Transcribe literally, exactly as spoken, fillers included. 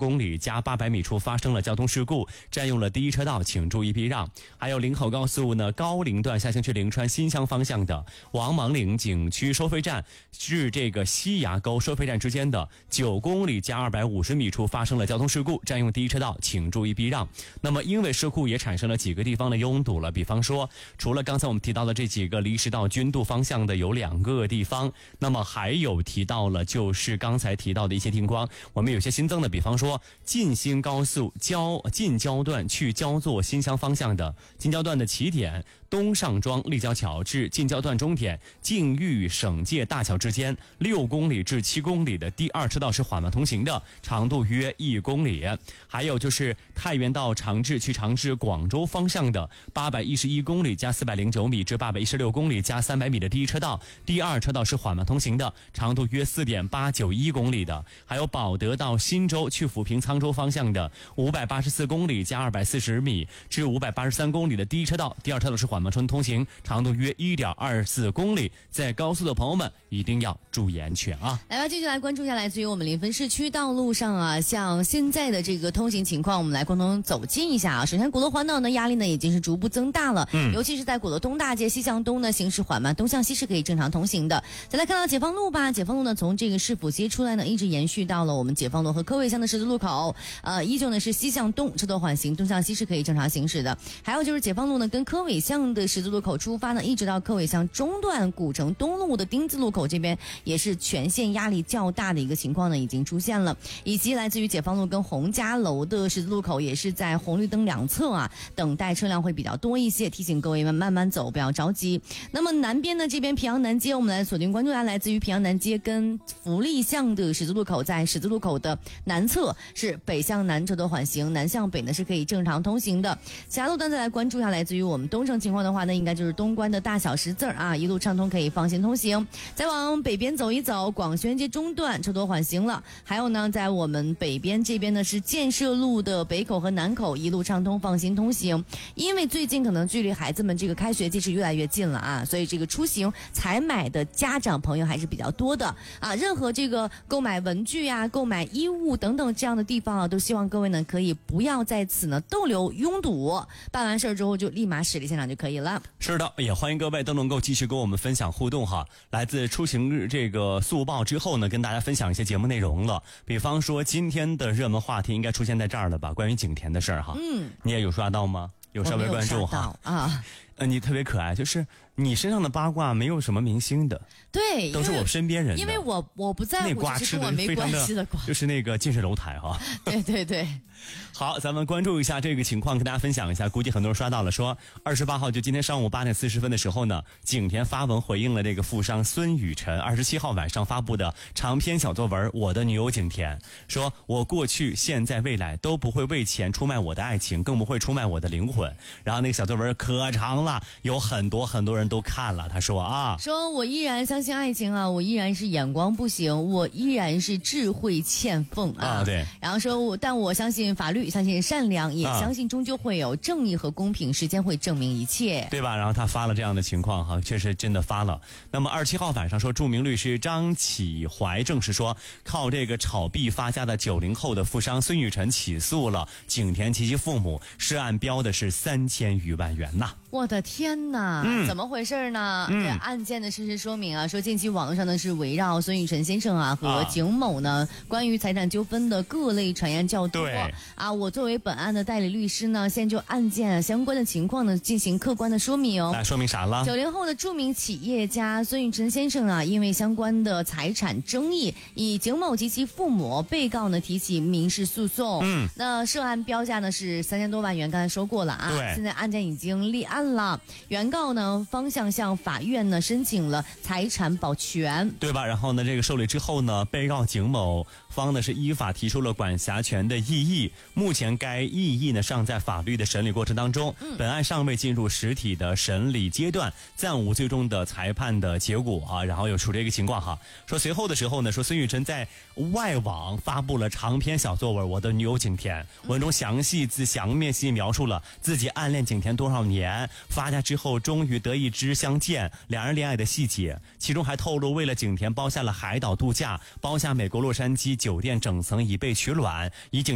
公里加八百米处发生了交通事故，占用了第一车道，请注意避让。还有林口高速呢高陵段下行去灵川新乡方向的王莽岭景区收费站至这个西崖沟收费站之间的九公里加二百五十米处发生了交通事故，占用第一车道，请注意避让。那么因为事故也产生了几个地方的拥堵了，比方说除了刚才我们提到的这几个离石到君渡方向的有两个地方，那么还有提到了就是刚才提到的一些地方，我们有些新增的，比方说晋新高速交近郊段去焦作新乡方向的近郊段的起点东上庄立交桥至近郊段终点靖豫省界大桥之间六公里至七公里的第二车道是缓慢通行的，长度约一公里。还有就是太原到长治去长治广州方向的八百一十一公里加四百零九米至八百一十六公里加三百米的第一车道，第二车道是缓慢通行的，长度约四点八九一公里的。还有保德到新州去抚平沧州方向的五百八十四公里加二百四十米至五百八十三公里的第一车道，第二车道是缓慢通行，长度约一点二四公里。在高速的朋友们一定要注意安全啊！ 来吧，继续来关注一下来自于我们临汾市区道路上啊，像现在的这个通行情况，我们来共同走进一下啊。首先，鼓楼环岛呢压力呢已经是逐步增大了，嗯，尤其是在鼓楼东大街西向东呢行驶缓慢，东向西是可以正常通行的。再来看到解放路吧，解放路呢从这个市府街出来呢，一直延续到了我们解放路和科卫乡的十字路口，呃，依旧呢是西向东车道缓行，东向西是可以正常行驶的。还有就是解放路呢跟科卫乡的十字路口出发呢，一直到科卫乡中段古城东路的丁字路口这边，也是全线压力较大的一个情况呢已经出现了。以及来自于解放路跟洪家楼的十字路口，也是在红绿灯两侧啊等待车辆会比较多一些，提醒各位们慢慢走，不要着急。那么南边的这边平阳南街，我们来锁定关注一下来自于平阳南街跟福利巷的十字路口，在十字路口的南侧是北向南车道缓行，南向北呢是可以正常通行的。其他路段再来关注一下来自于我们东城情况的话呢，应该就是东关的大小十字啊，一路畅通，可以放心通行。再往北边走一走，广宣街中段车多缓行了。还有呢，在我们北边这边呢是建设路的北口和南口，一路畅通，放心通行。因为最近可能距离孩子们这个开学季是越来越近了啊，所以这个出行采买的家长朋友还是比较多的啊。任何这个购买文具啊、购买衣物等等这样的地方啊，都希望各位呢可以不要在此呢逗留拥堵，办完事儿之后就立马驶离现场就可以了。 是的，也欢迎各位都能够继续跟我们分享互动哈。来自出行日这个速报之后呢，跟大家分享一些节目内容了。比方说今天的热门话题应该出现在这儿了吧？关于景甜的事儿哈。嗯，你也有刷到吗？有稍微关注哈啊。 呃，你特别可爱，就是你身上的八卦没有什么明星的， 对， 都是我身边人的， 因为我我不在乎， 那瓜吃的非常的，就是那个近水楼台哈。 对对对。 好，咱们关注一下这个情况，跟大家分享一下。估计很多人刷到了，说二十八号就今天上午八点四十分的时候呢，景甜发文回应了这个富商孙雨晨二十七号晚上发布的长篇小作文《我的女友景甜》，说我过去、现在、未来都不会为钱出卖我的爱情，更不会出卖我的灵魂。然后那个小作文可长了，有很多很多人都看了。他说啊， 说我依然相信爱情啊，我依然是眼光不行，我依然是智慧欠奉啊。 啊对。 然后说我，但我相信法律，相信善良，也相信终究会有正义和公平，时间会证明一切， 对吧？然后他发了这样的情况哈，确实真的发了。那么二十七号晚上说，著名律师张启怀证实说，靠这个炒币发家的九零后的富商孙雨晨起诉了景甜及其父母，涉案标的是三千余万元呐。 我的天哪、嗯、怎么回事呢、嗯、这案件的事实说明啊，说近期网络上呢是围绕孙雨晨先生啊和景某呢、啊、关于财产纠纷的各类传言较多。 对啊，我作为本案的代理律师呢，先就案件相关的情况呢进行客观的说明。 来说明啥了？ 九零后的著名企业家孙雨晨先生啊，因为相关的财产争议，以景某及其父母被告呢提起民事诉讼。嗯，那涉案标价呢是三千多万元，刚才说过了啊。 对， 现在案件已经立案了，原告呢方向向法院呢申请了财产保全， 对吧？然后呢，这个受理之后呢，被告景某方呢是依法提出了管辖权的异议，目前该异议呢尚在法律的审理过程当中，嗯、本案尚未进入实体的审理阶段，暂无最终的裁判的结果啊。然后又出这个情况哈，说随后的时候呢，说孙雨晨在外网发布了长篇小作文《我的女友景甜》，文中详细自详面细描述了自己暗恋景甜多少年，发家之后终于得以知相见，两人恋爱的细节，其中还透露为了景甜包下了海岛度假，包下美国洛杉矶酒店整层以备取暖，以景